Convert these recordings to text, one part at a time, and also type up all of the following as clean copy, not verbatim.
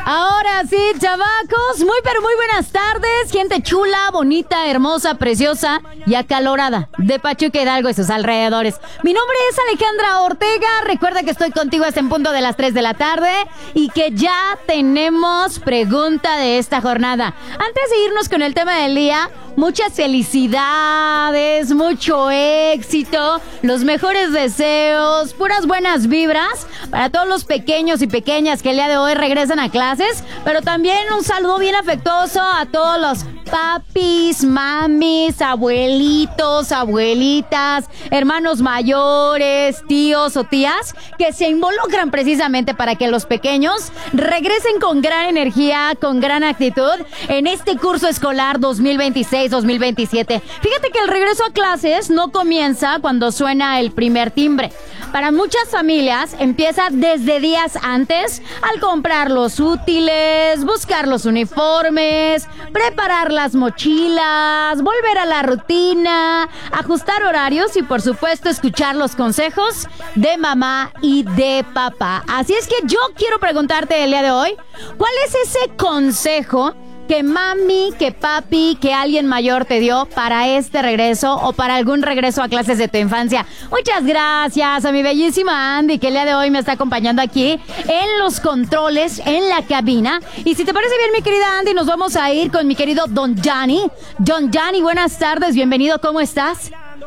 Ahora sí, chavacos, muy pero muy buenas tardes, gente chula, bonita, hermosa, preciosa y acalorada de Pachuca Hidalgo y sus alrededores. Mi nombre es Alejandra Ortega, recuerda que estoy contigo hasta en punto de las 3 de la tarde y que ya tenemos pregunta de esta jornada. Antes de irnos con el tema del día, muchas felicidades, mucho éxito, los mejores deseos, puras buenas vibras para todos los pequeños y pequeñas que el día de hoy regresan a clases, pero también un saludo bien afectuoso a todos los papis, mamis, abuelitos, abuelitas, hermanos mayores, tíos o tías que se involucran precisamente para que los pequeños regresen con gran energía, con gran actitud en este curso escolar 2026-2027. Fíjate que el regreso a clases no comienza cuando suena el primer timbre. Para muchas familias empieza desde días antes al comprar los útiles, buscar los uniformes, preparar las mochilas, volver a la rutina, ajustar horarios y por supuesto escuchar los consejos de mamá y de papá. Así es que yo quiero preguntarte el día de hoy, ¿cuál es ese consejo que mami, que papi, que alguien mayor te dio para este regreso o para algún regreso a clases de tu infancia? Muchas gracias a mi bellísima Andy, que el día de hoy me está acompañando aquí en los controles, en la cabina. Y si te parece bien, mi querida Andy, nos vamos a ir con mi querido Don Gianni. Don Gianni, buenas tardes, bienvenido, ¿cómo estás?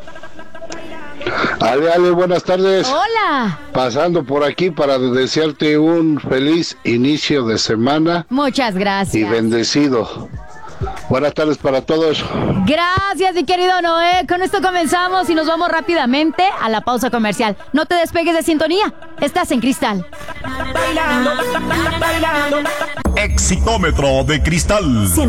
Ale, buenas tardes. Hola. Pasando por aquí para desearte un feliz inicio de semana. Muchas gracias. Y bendecido. Buenas tardes para todos. Gracias, mi querido Noé. Con esto comenzamos y nos vamos rápidamente a la pausa comercial. No te despegues de sintonía. Estás en Cristal. Exitómetro de Cristal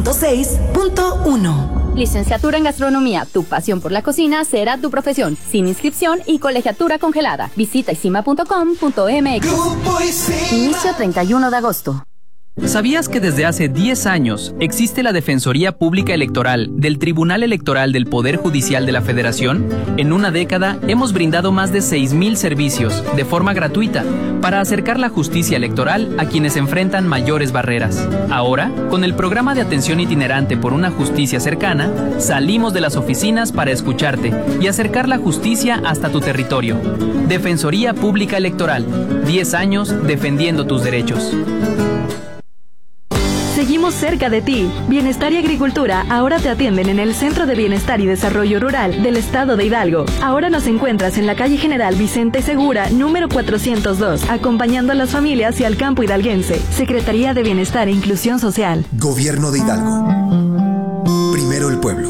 106.1. Licenciatura en Gastronomía, tu pasión por la cocina será tu profesión, sin inscripción y colegiatura congelada. Visita isima.com.mx. Inicio 31 de agosto. ¿Sabías que desde hace 10 años existe la Defensoría Pública Electoral del Tribunal Electoral del Poder Judicial de la Federación? En una década hemos brindado más de 6,000 servicios de forma gratuita para acercar la justicia electoral a quienes enfrentan mayores barreras. Ahora, con el programa de atención itinerante por una justicia cercana, salimos de las oficinas para escucharte y acercar la justicia hasta tu territorio. Defensoría Pública Electoral, 10 años defendiendo tus derechos. Seguimos cerca de ti. Bienestar y Agricultura ahora te atienden en el Centro de Bienestar y Desarrollo Rural del Estado de Hidalgo. Ahora nos encuentras en la calle General Vicente Segura, número 402, acompañando a las familias y al campo hidalguense. Secretaría de Bienestar e Inclusión Social. Gobierno de Hidalgo. Primero el pueblo.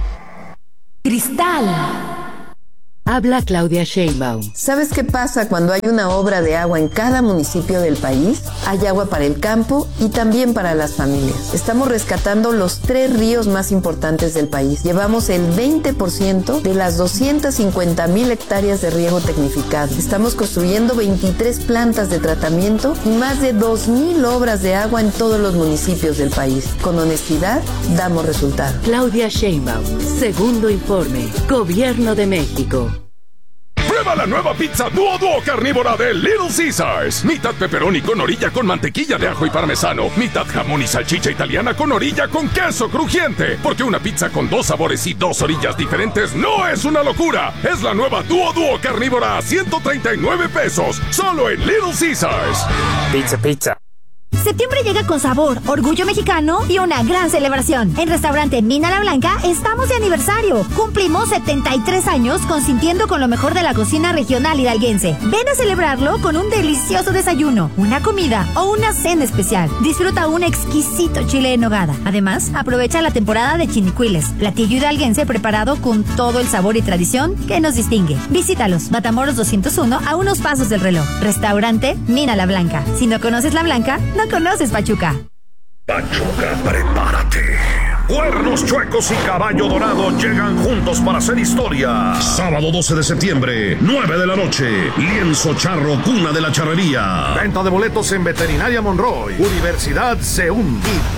Cristal. Habla Claudia Sheinbaum. ¿Sabes qué pasa cuando hay una obra de agua en cada municipio del país? Hay agua para el campo y también para las familias. Estamos rescatando los 3 ríos más importantes del país. Llevamos el 20% de las 250,000 hectáreas de riego tecnificado. Estamos construyendo 23 plantas de tratamiento y más de 2,000 obras de agua en todos los municipios del país. Con honestidad, damos resultados. Claudia Sheinbaum, segundo informe, Gobierno de México. Prueba la nueva pizza Duo carnívora de Little Caesars. Mitad pepperoni con orilla con mantequilla de ajo y parmesano. Mitad jamón y salchicha italiana con orilla con queso crujiente. Porque una pizza con 2 sabores y 2 orillas diferentes no es una locura. Es la nueva Duo carnívora a 139 pesos. Solo en Little Caesars. Pizza. Septiembre llega con sabor, orgullo mexicano y una gran celebración. En Restaurante Mina La Blanca estamos de aniversario. Cumplimos 73 años consintiendo con lo mejor de la cocina regional hidalguense. Ven a celebrarlo con un delicioso desayuno, una comida o una cena especial. Disfruta un exquisito chile en nogada. Además, aprovecha la temporada de chinicuiles, platillo hidalguense preparado con todo el sabor y tradición que nos distingue. Visítalos, Matamoros 201, a unos pasos del reloj. Restaurante Mina La Blanca. Si no conoces La Blanca, no conoces Pachuca. Pachuca, prepárate. Cuernos Chuecos y Caballo Dorado llegan juntos para hacer historia. Sábado 12 de septiembre, 9 de la noche. Lienzo Charro, cuna de la charrería. Venta de boletos en Veterinaria Monroy, Universidad CEUM y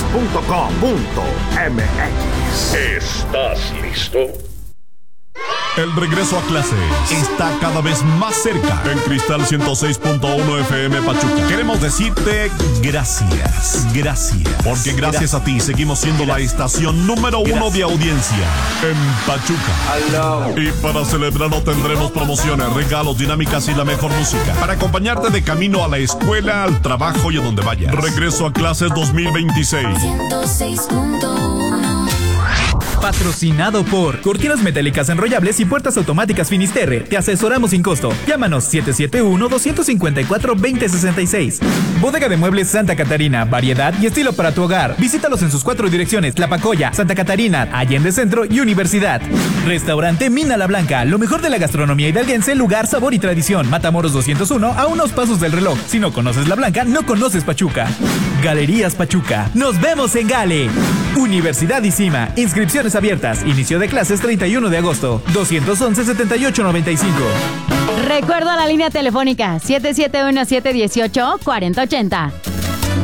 toptickets.com.mx. ¿Estás listo? El regreso a clases está cada vez más cerca. En Cristal 106.1 FM Pachuca. Queremos decirte gracias. Gracias. Porque gracias a ti seguimos siendo la estación número 1 de audiencia en Pachuca. Y para celebrarlo tendremos promociones, regalos, dinámicas y la mejor música. Para acompañarte de camino a la escuela, al trabajo y a donde vayas. Regreso a clases 2026. 106.1. Patrocinado por Cortinas Metálicas Enrollables y Puertas Automáticas Finisterre. Te asesoramos sin costo. Llámanos 771-254-2066. Bodega de Muebles Santa Catarina. Variedad y estilo para tu hogar. Visítalos en sus 4 direcciones: Tlapacoya, Santa Catarina, Allende Centro y Universidad. Restaurante Mina La Blanca. Lo mejor de la gastronomía hidalguense, lugar, sabor y tradición. Matamoros 201, a unos pasos del reloj. Si no conoces La Blanca, no conoces Pachuca. Galerías Pachuca. Nos vemos en Gale. Universidad ICIMA. Inscripciones abiertas. Inicio de clases 31 de agosto. 211-7895. Recuerdo la línea telefónica 771-718-4080.